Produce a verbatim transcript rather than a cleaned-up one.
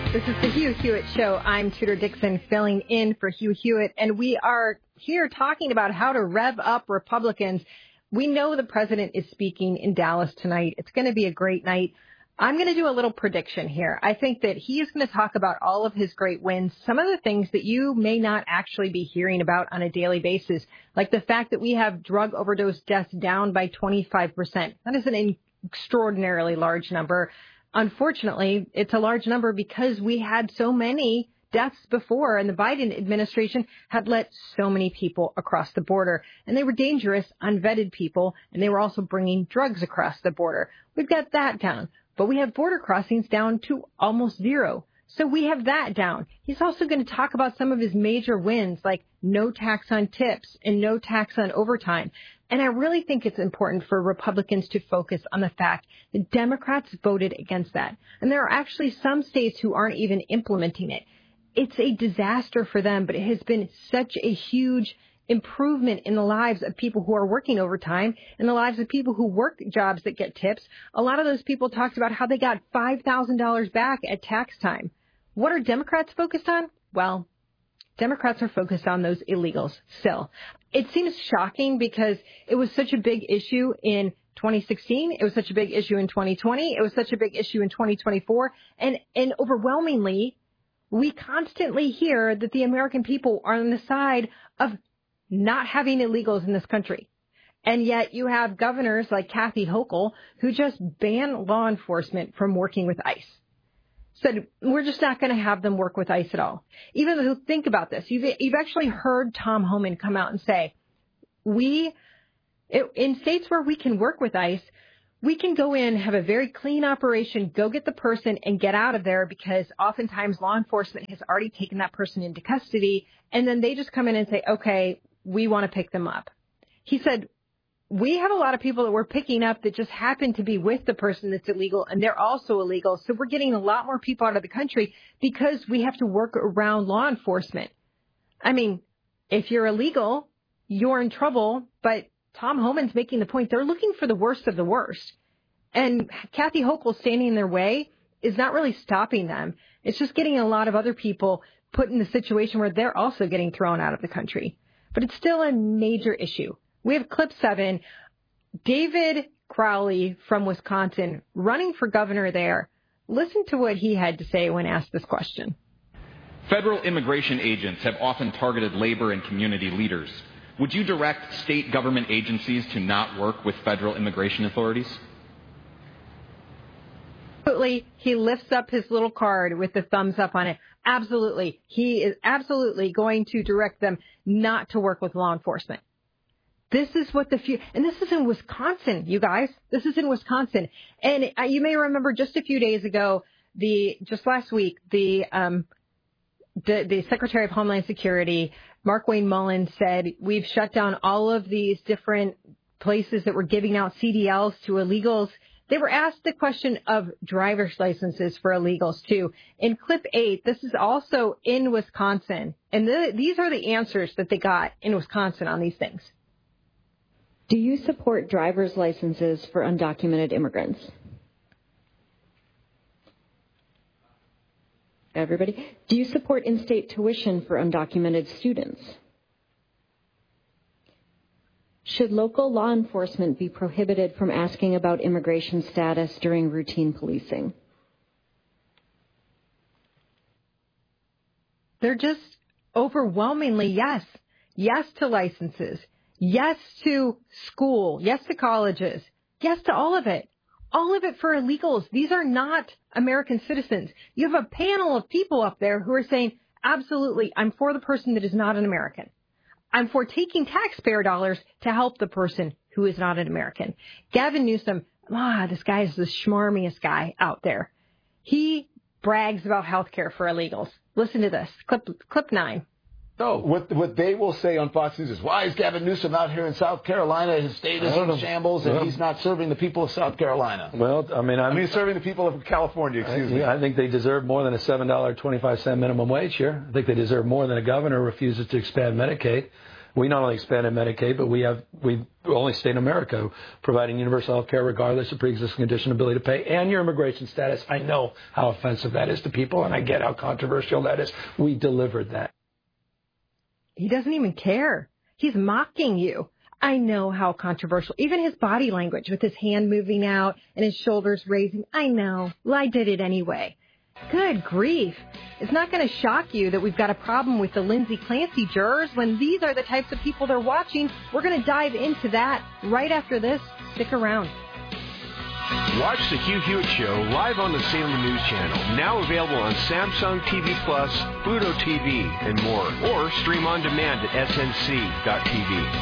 This is the Hugh Hewitt Show. I'm Tudor Dixon filling in for Hugh Hewitt, and we are here talking about how to rev up Republicans. We know the president is speaking in Dallas tonight. It's going to be a great night. I'm going to do a little prediction here. I think that he is going to talk about all of his great wins, some of the things that you may not actually be hearing about on a daily basis, like the fact that we have drug overdose deaths down by twenty-five percent. That is an extraordinarily large number. Unfortunately, it's a large number because we had so many deaths before, and the Biden administration had let so many people across the border, and they were dangerous, unvetted people, and they were also bringing drugs across the border. We've got that down, but we have border crossings down to almost zero. So we have that down. He's also going to talk about some of his major wins, like no tax on tips and no tax on overtime. And I really think it's important for Republicans to focus on the fact that Democrats voted against that. And there are actually some states who aren't even implementing it. It's a disaster for them, but it has been such a huge improvement in the lives of people who are working overtime and the lives of people who work jobs that get tips. A lot of those people talked about how they got five thousand dollars back at tax time. What are Democrats focused on? Well, Democrats are focused on those illegals still. It seems shocking because it was such a big issue in twenty sixteen. It was such a big issue in twenty twenty. It was such a big issue in twenty twenty-four. And, and overwhelmingly, we constantly hear that the American people are on the side of not having illegals in this country. And yet you have governors like Kathy Hochul who just ban law enforcement from working with ICE. Said, we're just not going to have them work with ICE at all. Even though, think about this, you've, you've actually heard Tom Homan come out and say, we, it, in states where we can work with ICE, we can go in, have a very clean operation, go get the person and get out of there because oftentimes law enforcement has already taken that person into custody. And then they just come in and say, okay, we want to pick them up. He said, we have a lot of people that we're picking up that just happen to be with the person that's illegal, and they're also illegal. So we're getting a lot more people out of the country because we have to work around law enforcement. I mean, if you're illegal, you're in trouble. But Tom Homan's making the point they're looking for the worst of the worst. And Kathy Hochul standing in their way is not really stopping them. It's just getting a lot of other people put in the situation where they're also getting thrown out of the country. But it's still a major issue. We have clip seven, David Crowley from Wisconsin running for governor there. Listen to what he had to say when asked this question. Federal immigration agents have often targeted labor and community leaders. Would you direct state government agencies to not work with federal immigration authorities? Absolutely. He lifts up his little card with the thumbs up on it. Absolutely. He is absolutely going to direct them not to work with law enforcement. This is what the few, and this is in Wisconsin, you guys. This is in Wisconsin. And uh, you may remember just a few days ago, the, just last week, the, um, the, the Secretary of Homeland Security, Markwayne Mullin, said, we've shut down all of these different places that were giving out C D Ls to illegals. They were asked the question of driver's licenses for illegals, too. In clip eight, this is also in Wisconsin. And the, these are the answers that they got in Wisconsin on these things. Do you support driver's licenses for undocumented immigrants? Everybody? Do you support in-state tuition for undocumented students? Should local law enforcement be prohibited from asking about immigration status during routine policing? They're just overwhelmingly yes. Yes to licenses. Yes to school. Yes to colleges. Yes to all of it. All of it for illegals. These are not American citizens. You have a panel of people up there who are saying, absolutely, I'm for the person that is not an American. I'm for taking taxpayer dollars to help the person who is not an American. Gavin Newsom, ah, this guy is the schmarmiest guy out there. He brags about health care for illegals. Listen to this. Clip, clip nine. No, what what they will say on Fox News is, why is Gavin Newsom out here in South Carolina? His state is in shambles, and well, he's not serving the people of South Carolina. Well, I mean, I'm, I mean, serving the people of California, excuse I, me. I think they deserve more than a seven dollars and twenty-five cents minimum wage here. I think they deserve more than a governor who refuses to expand Medicaid. We not only expanded Medicaid, but we have we the only state in America providing universal health care regardless of pre-existing condition, ability to pay, and your immigration status. I know how offensive that is to people, and I get how controversial that is. We delivered that. He doesn't even care. He's mocking you. I know how controversial. Even his body language with his hand moving out and his shoulders raising. I know. Well, I did it anyway. Good grief. It's not going to shock you that we've got a problem with the Lindsay Clancy jurors when these are the types of people they're watching. We're going to dive into that right after this. Stick around. Watch the Hugh Hewitt Show live on the Salem News Channel. Now available on Samsung T V Plus, Pluto T V, and more. Or stream on demand at S N C dot T V.